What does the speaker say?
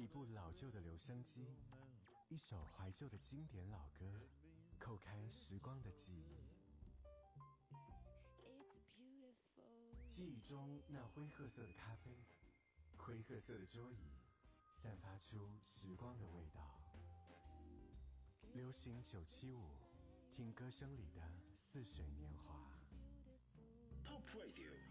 部老旧的留声机，一首怀旧的经典老歌，扣开时光的记忆。记忆中那灰褐色的咖啡，灰褐色的桌椅，散发出时光的味道。流行975，听歌声里的似水年华。 Top Radio